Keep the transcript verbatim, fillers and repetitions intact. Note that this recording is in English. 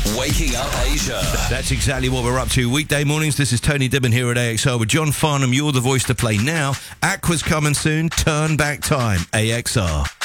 Waking Up Asia. That's exactly what we're up to. Weekday mornings, this is Tony Dibben here at A X R with John Farnham. You're the voice to play now. Aqua's coming soon. Turn Back Time. A X R.